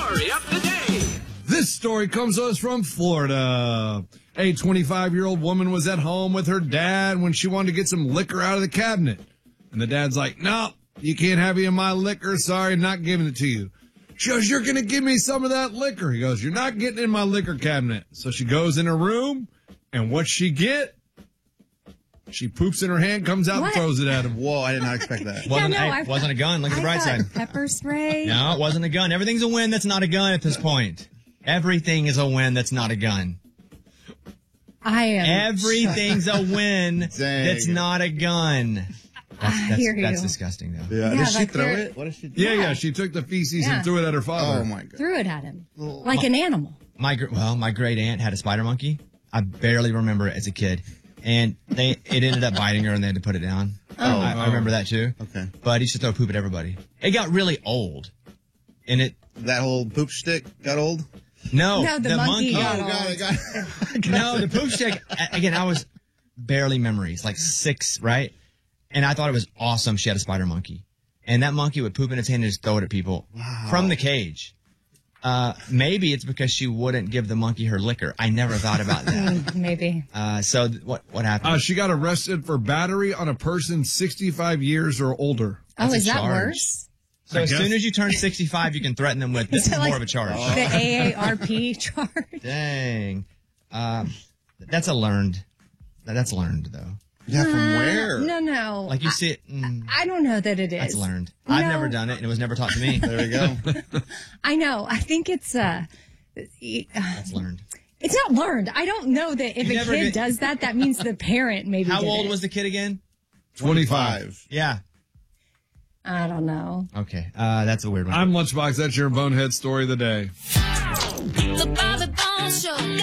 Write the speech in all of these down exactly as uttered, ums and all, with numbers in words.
story of the day. This story comes to us from Florida. A twenty-five-year-old woman was at home with her dad when she wanted to get some liquor out of the cabinet. And the dad's like, no, you can't have any of my liquor. Sorry, not giving it to you. She goes, you're going to give me some of that liquor. He goes, you're not getting in my liquor cabinet. So she goes in her room, and what she get? She poops in her hand, comes out, What? and throws it at him. Whoa, I did not expect that. Wasn't, no, hey, I- wasn't a gun. Look at the I bright thought side. Pepper spray. No, it wasn't a gun. Everything's a win that's not a gun at this point. Everything is a win that's not a gun. I am. Everything's a win that's not a gun. That's, I that's, hear you. that's disgusting, though. Yeah, Yeah, did she like throw you're- it? What did she do? Yeah, yeah, Yeah. she took the feces Yeah. and threw it at her father. Oh, my God. Threw it at him like an animal. My gr- well, my great aunt had a spider monkey. I barely remember it as a kid, and they it ended up biting her, and they had to put it down. Oh. I, I remember that too. Okay. But he used to throw poop at everybody. It got really old, and it That whole poop stick got old? no, No, the monkey got old. got it, got it. no, the poop stick. a- Again, I was barely memories, like six, right? And I thought it was awesome. She had a spider monkey, and that monkey would poop in its hand and just throw it at people from the cage. Uh, maybe it's because she wouldn't give the monkey her liquor. I never thought about that. Mm, Maybe. Uh, so th- what what happened? Uh, she got arrested for battery on a person sixty-five years or older. Oh, That's a is that charge. worse? so I as guess. soon as you turn sixty-five, you can threaten them with this Is is it like more of a charge. The A A R P charge. Dang, um, that's a learned. That's learned though. Yeah, from where? No, no. Like you see it. Mm, I don't know that it is. that's learned. I've No. never done it, and it was never taught to me. There we go. I know. I think it's uh, That's learned. it's not learned. I don't know that if You a never kid did- does that, that means the parent maybe. How did old it. was the kid again? twenty-five. Yeah. I don't know. Okay. Uh, that's a weird one. I'm Lunchbox. That's your bonehead story of the day. The Bobby Bones Show.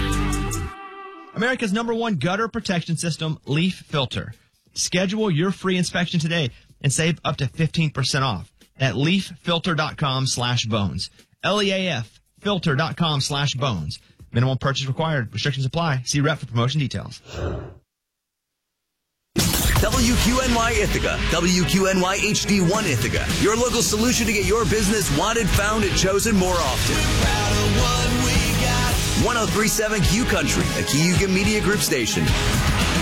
America's number one gutter protection system, Leaf Filter. Schedule your free inspection today and save up to fifteen percent off at leaffilter.com slash bones. L E A F filter.com slash bones. Minimum purchase required. Restrictions apply. See rep for promotion details. W Q N Y Ithaca, W Q N Y H D one Ithaca, your local solution to get your business wanted, found, and chosen more often. one oh three point seven Q Country, a Kiyuga Media Group station.